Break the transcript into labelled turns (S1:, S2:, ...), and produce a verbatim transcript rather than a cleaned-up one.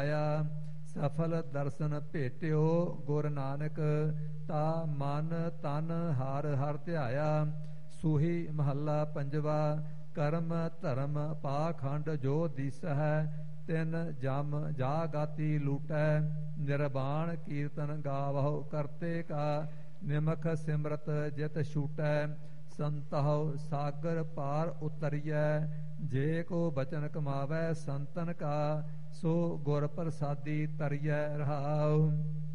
S1: ਆਇਆ। ਸਫਲ ਦਰਸ਼ਨ ਭੇਟਿਓ ਗੁਰ ਨਾਨਕ, ਤਾ ਮਨ ਤਨ ਹਰ ਹਰ ਧਿਆਇਆ। ਸੂਹੀ ਮਹੱਲਾ ਪੰਜਵਾ। ਕਰਮ ਧਰਮ ਪਾਖੰਡ ਜੋ ਦਿਸ ਹੈ, ਤਿਨ ਜਮ ਜਾ ਗਾਤੀ ਲੂਟੈ। ਨਿਰਵਾਣ ਕੀਰਤਨ ਗਾਵਹੁ ਕਰਤੇ ਕਾ, ਨਿਮਖ ਸਿਮਰਤ ਜਿਤ ਛੂਟੈ। ਸੰਤਹੁ ਸਾਗਰ ਪਾਰ ਉਤਰੀਐ, ਜੇ ਕੋ ਬਚਨ ਕਮਾਵੈ ਸੰਤਨ ਕਾ। ਸੋ ਗੁਰ ਪ੍ਰਸਾਦੀ ਤਰੀਐ ਰਹਾਉ।